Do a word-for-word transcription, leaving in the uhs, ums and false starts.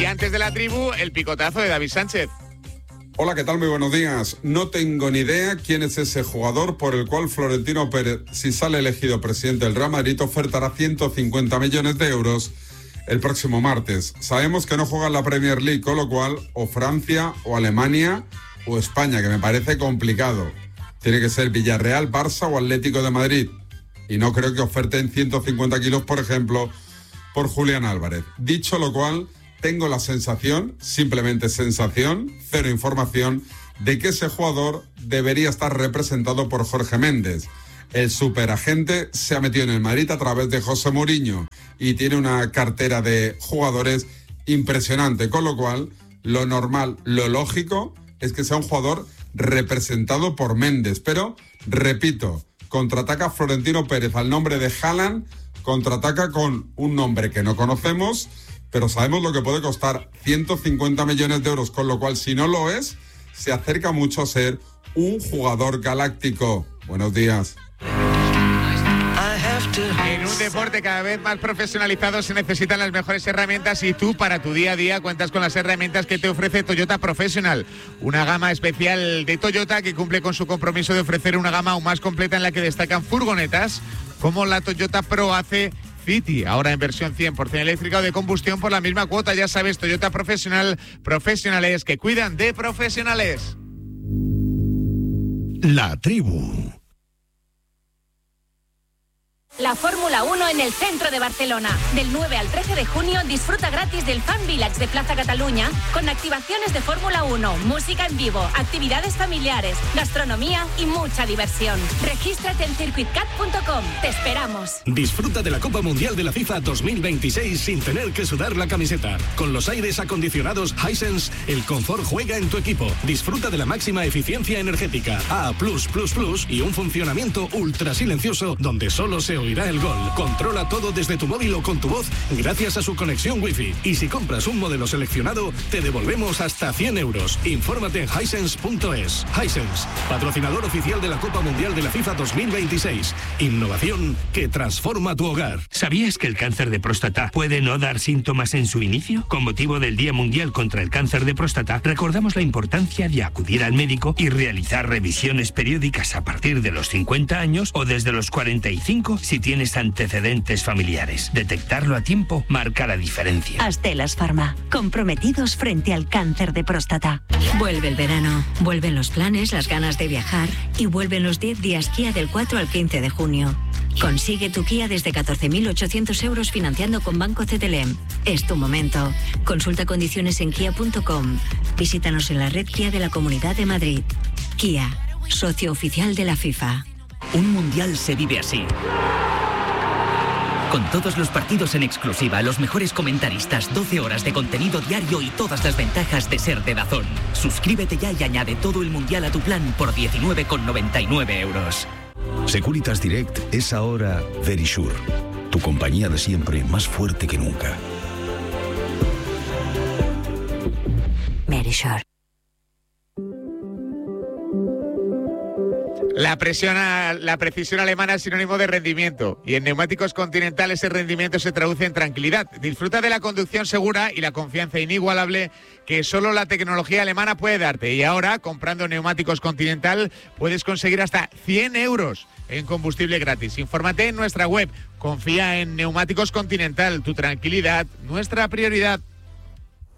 antes de la tribu, el picotazo de David Sánchez. Hola, ¿qué tal? Muy buenos días. No tengo ni idea quién es ese jugador por el cual Florentino Pérez, si sale elegido presidente del Real Madrid, ofertará ciento cincuenta millones de euros el próximo martes. Sabemos que no juega en la Premier League, con lo cual o Francia o Alemania o España, que me parece complicado. Tiene que ser Villarreal, Barça o Atlético de Madrid. Y no creo que oferten ciento cincuenta kilos, por ejemplo, por Julián Álvarez. Dicho lo cual, tengo la sensación, simplemente sensación, cero información, de que ese jugador debería estar representado por Jorge Méndez. El superagente se ha metido en el Madrid a través de José Mourinho y tiene una cartera de jugadores impresionante, con lo cual lo normal, lo lógico es que sea un jugador representado por Méndez. Pero, repito, contraataca Florentino Pérez al nombre de Haaland, contraataca con un nombre que no conocemos, pero sabemos lo que puede costar, ciento cincuenta millones de euros, con lo cual, si no lo es, se acerca mucho a ser un jugador galáctico. Buenos días. En un deporte cada vez más profesionalizado se necesitan las mejores herramientas y tú para tu día a día cuentas con las herramientas que te ofrece Toyota Professional, una gama especial de Toyota que cumple con su compromiso de ofrecer una gama aún más completa en la que destacan furgonetas como la Toyota Pro A C City, ahora en versión cien por ciento eléctrica o de combustión por la misma cuota. Ya sabes, Toyota Professional, profesionales que cuidan de profesionales. La tribu. La Fórmula uno en el centro de Barcelona. Del nueve al trece de junio disfruta gratis del Fan Village de Plaza Cataluña con activaciones de Fórmula uno, música en vivo, actividades familiares, gastronomía y mucha diversión. Regístrate en circuit cat punto com. Te esperamos. Disfruta de la Copa Mundial de la FIFA dos mil veintiséis sin tener que sudar la camiseta. Con los aires acondicionados Hisense, el confort juega en tu equipo. Disfruta de la máxima eficiencia energética A plus plus plus y un funcionamiento ultra silencioso donde solo se oirá el gol. Controla todo desde tu móvil o con tu voz gracias a su conexión Wi-Fi. Y si compras un modelo seleccionado, te devolvemos hasta cien euros. Infórmate en hisense punto es. Hisense, patrocinador oficial de la Copa Mundial de la FIFA dos mil veintiséis. Innovación que transforma tu hogar. ¿Sabías que el cáncer de próstata puede no dar síntomas en su inicio? Con motivo del Día Mundial contra el Cáncer de Próstata, recordamos la importancia de acudir al médico y realizar revisiones periódicas a partir de los cincuenta años o desde los cuarenta y cinco si tienes antecedentes familiares. Detectarlo a tiempo marca la diferencia. Astellas Pharma, comprometidos frente al cáncer de próstata. Vuelve el verano, vuelven los planes, las ganas de viajar y vuelven los diez días Kia del cuatro al quince de junio. Consigue tu Kia desde catorce mil ochocientos euros financiando con Banco C T L M. Es tu momento. Consulta condiciones en kia punto com. Visítanos en la red Kia de la Comunidad de Madrid. Kia, socio oficial de la FIFA. Un mundial se vive así. Con todos los partidos en exclusiva, los mejores comentaristas, doce horas de contenido diario y todas las ventajas de ser de DAZN. Suscríbete ya y añade todo el mundial a tu plan por diecinueve con noventa y nueve euros. Securitas Direct es ahora Verisure, tu compañía de siempre más fuerte que nunca. Verisure. La, presión a, la precisión alemana es sinónimo de rendimiento y en Neumáticos Continental ese rendimiento se traduce en tranquilidad. Disfruta de la conducción segura y la confianza inigualable que solo la tecnología alemana puede darte. Y ahora, comprando Neumáticos Continental, puedes conseguir hasta cien euros en combustible gratis. Infórmate en nuestra web. Confía en Neumáticos Continental. Tu tranquilidad, nuestra prioridad.